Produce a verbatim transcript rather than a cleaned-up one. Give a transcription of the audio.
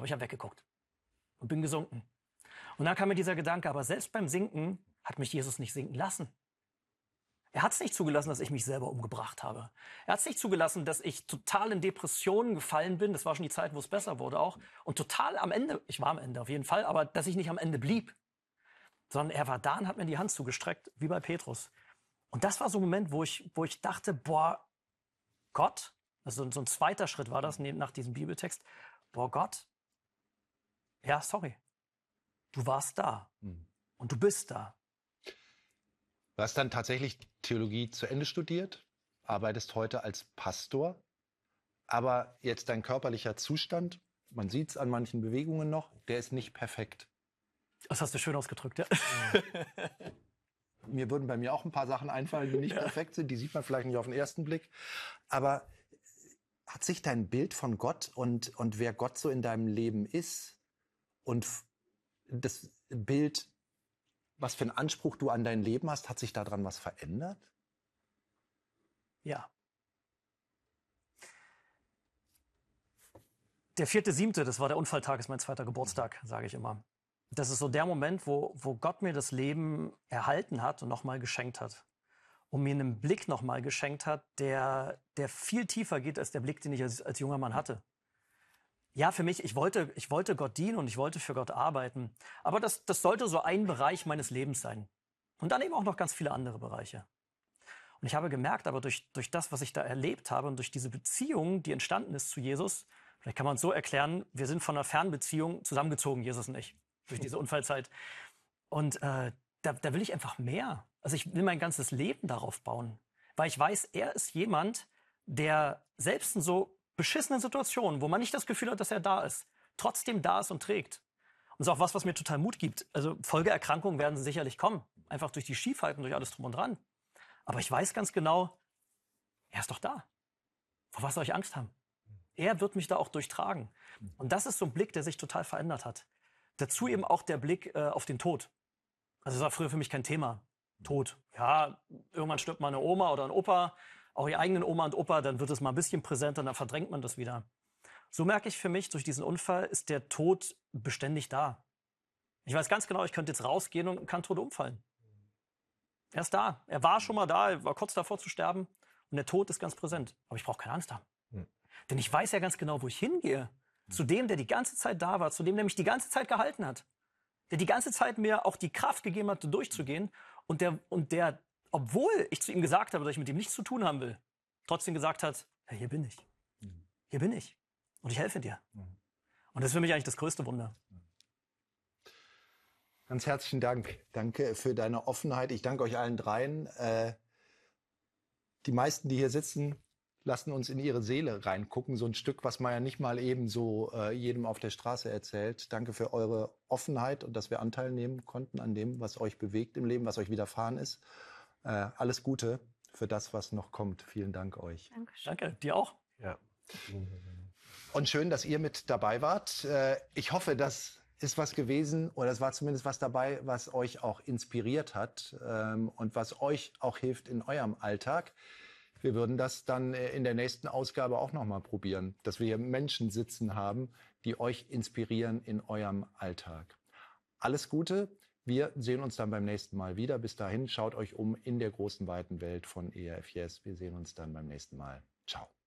habe ich ja weggeguckt und bin gesunken. Und dann kam mir dieser Gedanke, aber selbst beim Sinken hat mich Jesus nicht sinken lassen. Er hat es nicht zugelassen, dass ich mich selber umgebracht habe. Er hat es nicht zugelassen, dass ich total in Depressionen gefallen bin. Das war schon die Zeit, wo es besser wurde auch. Und total am Ende, ich war am Ende auf jeden Fall, aber dass ich nicht am Ende blieb. Sondern er war da und hat mir die Hand zugestreckt, wie bei Petrus. Und das war so ein Moment, wo ich, wo ich dachte, boah, Gott, also so ein zweiter Schritt war das nach diesem Bibeltext, boah, Gott, ja, sorry, du warst da Mhm. und du bist da. Du hast dann tatsächlich Theologie zu Ende studiert, arbeitest heute als Pastor, aber jetzt dein körperlicher Zustand, man sieht es an manchen Bewegungen noch, der ist nicht perfekt. Das hast du schön ausgedrückt, ja. Mir würden bei mir auch ein paar Sachen einfallen, die nicht ja. perfekt sind, die sieht man vielleicht nicht auf den ersten Blick, aber hat sich dein Bild von Gott und, und wer Gott so in deinem Leben ist und das Bild, was für einen Anspruch du an dein Leben hast, hat sich daran was verändert? Ja. Der vierte siebte, das war der Unfalltag, ist mein zweiter Geburtstag, sage ich immer. Das ist so der Moment, wo, wo Gott mir das Leben erhalten hat und nochmal geschenkt hat. Und mir einen Blick nochmal geschenkt hat, der, der viel tiefer geht als der Blick, den ich als, als junger Mann hatte. Ja, für mich, ich wollte, ich wollte Gott dienen und ich wollte für Gott arbeiten. Aber das, das sollte so ein Bereich meines Lebens sein. Und dann eben auch noch ganz viele andere Bereiche. Und ich habe gemerkt, aber durch, durch das, was ich da erlebt habe und durch diese Beziehung, die entstanden ist zu Jesus, vielleicht kann man es so erklären, wir sind von einer Fernbeziehung zusammengezogen, Jesus und ich, durch diese Unfallzeit. Und äh, da, da will ich einfach mehr. Also ich will mein ganzes Leben darauf bauen. Weil ich weiß, er ist jemand, der selbst in so beschissenen Situationen, wo man nicht das Gefühl hat, dass er da ist, trotzdem da ist und trägt. Und das ist auch was, was mir total Mut gibt. Also Folgeerkrankungen werden sicherlich kommen. Einfach durch die Schiefheit und durch alles drum und dran. Aber ich weiß ganz genau, er ist doch da. Vor was soll ich Angst haben? Er wird mich da auch durchtragen. Und das ist so ein Blick, der sich total verändert hat. Dazu eben auch der Blick äh, auf den Tod. Also das war früher für mich kein Thema. Tod. Ja, irgendwann stirbt mal eine Oma oder ein Opa, auch die eigenen Oma und Opa, dann wird es mal ein bisschen präsenter und dann verdrängt man das wieder. So merke ich für mich, durch diesen Unfall ist der Tod beständig da. Ich weiß ganz genau, ich könnte jetzt rausgehen und kann tot umfallen. Er ist da. Er war schon mal da, er war kurz davor zu sterben und der Tod ist ganz präsent. Aber ich brauche keine Angst haben. Hm. Denn ich weiß ja ganz genau, wo ich hingehe. Zu dem, der die ganze Zeit da war, zu dem, der mich die ganze Zeit gehalten hat. Der die ganze Zeit mir auch die Kraft gegeben hat, durchzugehen. Und der, und der, obwohl ich zu ihm gesagt habe, dass ich mit ihm nichts zu tun haben will, trotzdem gesagt hat, ja, hier bin ich. Hier bin ich. Und ich helfe dir. Und das ist für mich eigentlich das größte Wunder. Ganz herzlichen Dank. Danke für deine Offenheit. Ich danke euch allen dreien. Äh, die meisten, die hier sitzen, lassen uns in ihre Seele reingucken. So ein Stück, was man ja nicht mal eben so äh, jedem auf der Straße erzählt. Danke für eure Offenheit und dass wir Anteil nehmen konnten an dem, was euch bewegt im Leben, was euch widerfahren ist. Äh, alles Gute für das, was noch kommt. Vielen Dank euch. Dankeschön. Danke, dir auch. Ja. Und schön, dass ihr mit dabei wart. Äh, ich hoffe, das ist was gewesen, oder es war zumindest was dabei, was euch auch inspiriert hat ähm, und was euch auch hilft in eurem Alltag. Wir würden das dann in der nächsten Ausgabe auch noch mal probieren, dass wir hier Menschen sitzen haben, die euch inspirieren in eurem Alltag. Alles Gute. Wir sehen uns dann beim nächsten Mal wieder. Bis dahin, schaut euch um in der großen, weiten Welt von E R F Yes. Wir sehen uns dann beim nächsten Mal. Ciao.